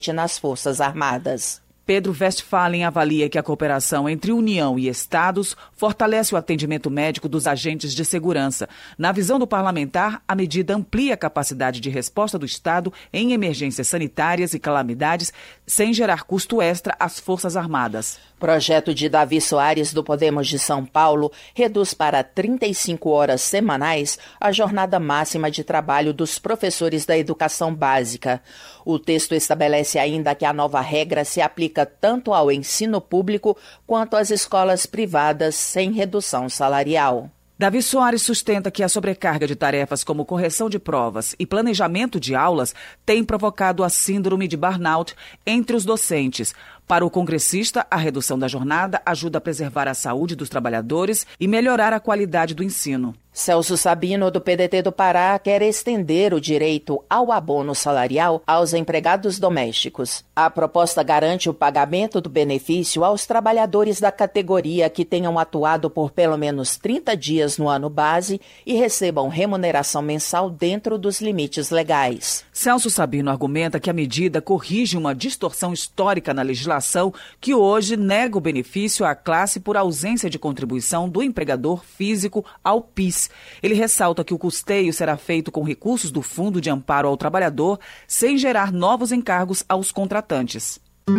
nas Forças Armadas. Pedro Westphalen avalia que a cooperação entre União e Estados fortalece o atendimento médico dos agentes de segurança. Na visão do parlamentar, a medida amplia a capacidade de resposta do Estado em emergências sanitárias e calamidades, sem gerar custo extra às Forças Armadas. Projeto de Davi Soares, do Podemos de São Paulo, reduz para 35 horas semanais a jornada máxima de trabalho dos professores da educação básica. O texto estabelece ainda que a nova regra se aplica tanto ao ensino público quanto às escolas privadas sem redução salarial. Davi Soares sustenta que a sobrecarga de tarefas como correção de provas e planejamento de aulas tem provocado a síndrome de burnout entre os docentes. Para o congressista, a redução da jornada ajuda a preservar a saúde dos trabalhadores e melhorar a qualidade do ensino. Celso Sabino, do PDT do Pará, quer estender o direito ao abono salarial aos empregados domésticos. A proposta garante o pagamento do benefício aos trabalhadores da categoria que tenham atuado por pelo menos 30 dias no ano base e recebam remuneração mensal dentro dos limites legais. Celso Sabino argumenta que a medida corrige uma distorção histórica na legislação que hoje nega o benefício à classe por ausência de contribuição do empregador físico ao PIS. Ele ressalta que o custeio será feito com recursos do Fundo de Amparo ao Trabalhador, sem gerar novos encargos aos contratantes.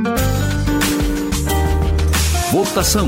Votação.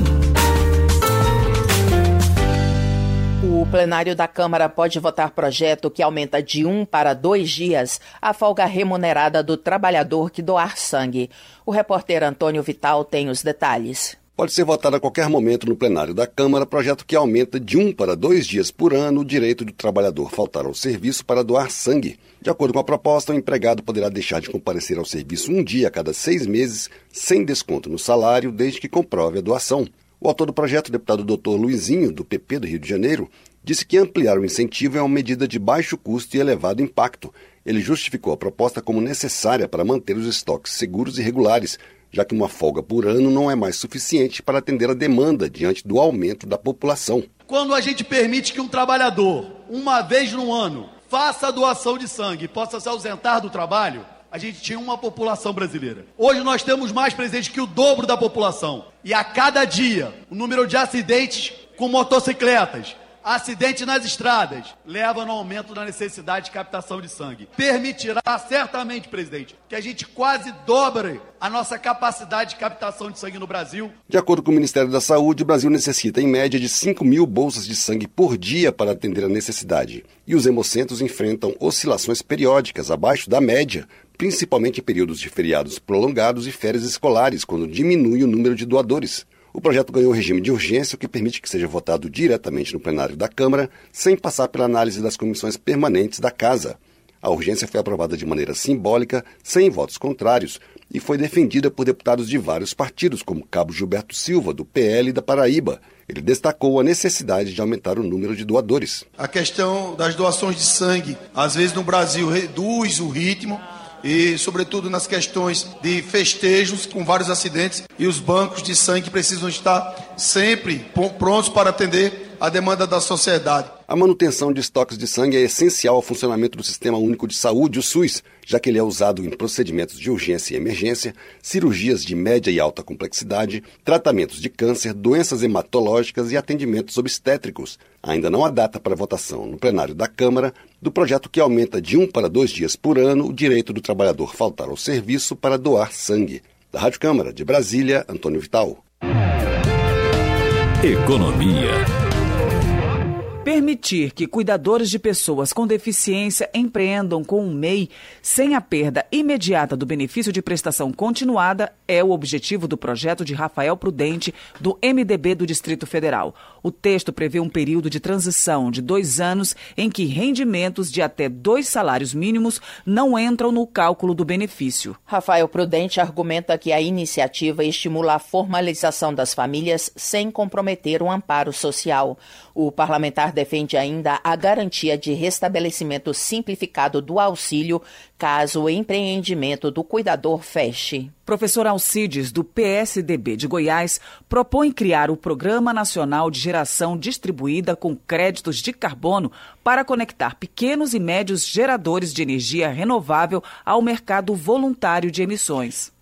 O plenário da Câmara pode votar projeto que aumenta de 1 para 2 dias a folga remunerada do trabalhador que doar sangue. O repórter Antônio Vital tem os detalhes. Pode ser votado a qualquer momento no plenário da Câmara projeto que aumenta de 1 para 2 dias por ano o direito do trabalhador faltar ao serviço para doar sangue. De acordo com a proposta, o empregado poderá deixar de comparecer ao serviço um dia a cada 6 meses, sem desconto no salário, desde que comprove a doação. O autor do projeto, o deputado Dr. Luizinho, do PP do Rio de Janeiro, disse que ampliar o incentivo é uma medida de baixo custo e elevado impacto. Ele justificou a proposta como necessária para manter os estoques seguros e regulares, já que uma folga por ano não é mais suficiente para atender a demanda diante do aumento da população. Quando a gente permite que um trabalhador, uma vez no ano, faça a doação de sangue e possa se ausentar do trabalho, a gente tinha uma população brasileira. Hoje nós temos mais presente que o dobro da população. E a cada dia, o número de acidentes com motocicletas, acidentes nas estradas, leva no aumento da necessidade de captação de sangue. Permitirá certamente, presidente, que a gente quase dobre a nossa capacidade de captação de sangue no Brasil. De acordo com o Ministério da Saúde, o Brasil necessita em média de 5.000 bolsas de sangue por dia para atender a necessidade. E os hemocentros enfrentam oscilações periódicas abaixo da média, principalmente em períodos de feriados prolongados e férias escolares, quando diminui o número de doadores. O projeto ganhou regime de urgência, o que permite que seja votado diretamente no plenário da Câmara, sem passar pela análise das comissões permanentes da Casa. A urgência foi aprovada de maneira simbólica, sem votos contrários, e foi defendida por deputados de vários partidos, como Cabo Gilberto Silva, do PL da Paraíba. Ele destacou a necessidade de aumentar o número de doadores. A questão das doações de sangue, às vezes no Brasil, reduz o ritmo, e, sobretudo, nas questões de festejos com vários acidentes, e os bancos de sangue precisam estar sempre prontos para atender a demanda da sociedade. A manutenção de estoques de sangue é essencial ao funcionamento do Sistema Único de Saúde, o SUS, já que ele é usado em procedimentos de urgência e emergência, cirurgias de média e alta complexidade, tratamentos de câncer, doenças hematológicas e atendimentos obstétricos. Ainda não há data para votação no plenário da Câmara do projeto que aumenta de 1 para 2 dias por ano o direito do trabalhador faltar ao serviço para doar sangue. Da Rádio Câmara de Brasília, Antônio Vital. Economia. Permitir que cuidadores de pessoas com deficiência empreendam com o MEI sem a perda imediata do benefício de prestação continuada é o objetivo do projeto de Rafael Prudente, do MDB do Distrito Federal. O texto prevê um período de transição de 2 anos em que rendimentos de até 2 salários mínimos não entram no cálculo do benefício. Rafael Prudente argumenta que a iniciativa estimula a formalização das famílias sem comprometer o amparo social. O parlamentar defende ainda a garantia de restabelecimento simplificado do auxílio caso o empreendimento do cuidador feche. Professor Alcides, do PSDB de Goiás, propõe criar o Programa Nacional de Geração Distribuída com Créditos de Carbono para conectar pequenos e médios geradores de energia renovável ao mercado voluntário de emissões.